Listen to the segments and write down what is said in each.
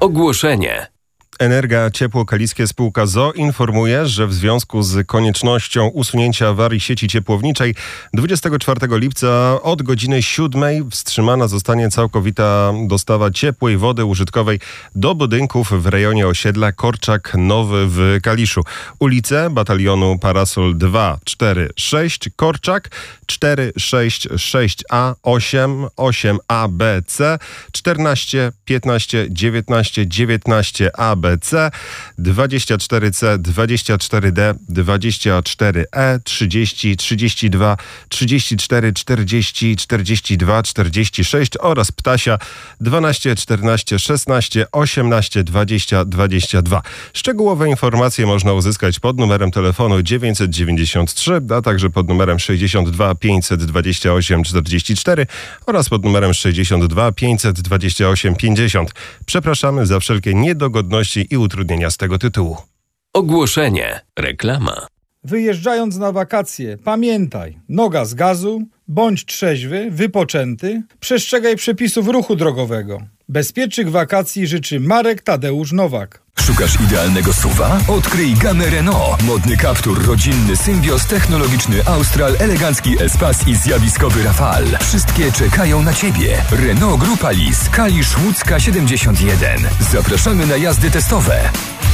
Ogłoszenie. Energa Ciepło Kaliskie spółka ZOO informuje, że w związku z koniecznością usunięcia awarii sieci ciepłowniczej 24 lipca od godziny 7 wstrzymana zostanie całkowita dostawa ciepłej wody użytkowej do budynków w rejonie osiedla Korczak Nowy w Kaliszu. Ulice Batalionu Parasol 2, 4, 6, Korczak 4, 6, 6A, 8, 8A, B, C, 14, 15, 19, 19A, B, C, 24C, 24D, 24E, 30, 32, 34, 40, 42, 46 oraz Ptasia 12, 14, 16, 18, 20, 22. Szczegółowe informacje można uzyskać pod numerem telefonu 993, a także pod numerem 62 528 44 oraz pod numerem 62 528 50. Przepraszamy za wszelkie niedogodności i utrudnienia z tego tytułu. Ogłoszenie. Reklama. Wyjeżdżając na wakacje, pamiętaj, noga z gazu, bądź trzeźwy, wypoczęty, przestrzegaj przepisów ruchu drogowego. Bezpiecznych wakacji życzy Marek Tadeusz Nowak. Szukasz idealnego SUV-a? Odkryj gamę Renault. Modny Captur, rodzinny Symbios, technologiczny Austral, elegancki Espace i zjawiskowy Rafale. Wszystkie czekają na Ciebie. Renault Grupa Lis, Kalisz, Łódzka 71. Zapraszamy na jazdy testowe.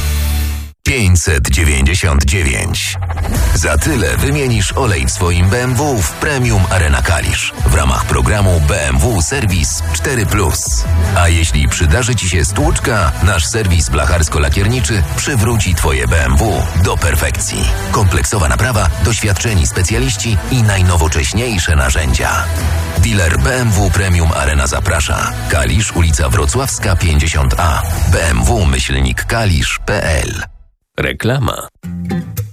599. Za tyle wymienisz olej w swoim BMW w Premium Arena Kalisz w ramach programu BMW Serwis 4+. A jeśli przydarzy Ci się stłuczka, nasz serwis blacharsko-lakierniczy przywróci Twoje BMW do perfekcji. Kompleksowa naprawa, doświadczeni specjaliści i najnowocześniejsze narzędzia. Dealer BMW Premium Arena zaprasza. Kalisz, ulica Wrocławska 50A. BMW-kalisz.pl. Reklama.